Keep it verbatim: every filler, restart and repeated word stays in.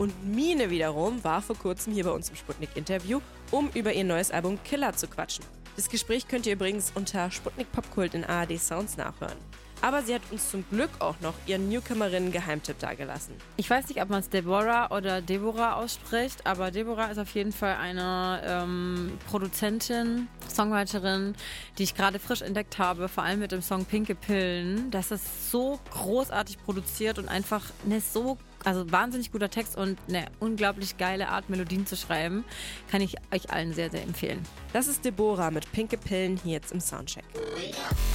Und Mine wiederum war vor kurzem hier bei uns im Sputnik-Interview, um über ihr neues Album Killer zu quatschen. Das Gespräch könnt ihr übrigens unter Sputnik Popkult in A R D Sounds nachhören. Aber sie hat uns zum Glück auch noch ihren Newcomerinnen-Geheimtipp dagelassen. Ich weiß nicht, ob man es Deborah oder Deborah ausspricht, aber Deborah ist auf jeden Fall eine ähm, Produzentin, Songwriterin, die ich gerade frisch entdeckt habe, vor allem mit dem Song Pinke Pillen. Das ist so großartig produziert und einfach eine so, also wahnsinnig guter Text und eine unglaublich geile Art, Melodien zu schreiben. Kann ich euch allen sehr, sehr empfehlen. Das ist Deborah mit Pinke Pillen hier jetzt im Soundcheck.